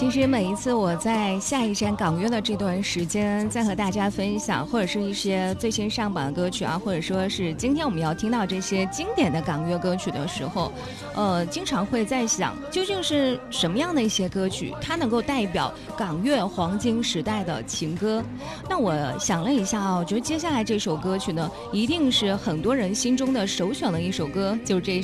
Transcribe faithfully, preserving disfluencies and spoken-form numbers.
其实每一次我在下一站港乐的这段时间，在和大家分享或者是一些最新上榜的歌曲啊，或者说是今天我们要听到这些经典的港乐歌曲的时候，呃，经常会在想，究竟是什么样的一些歌曲，它能够代表港乐黄金时代的情歌？那我想了一下啊，我觉得接下来这首歌曲呢，一定是很多人心中的首选的一首歌，就是这一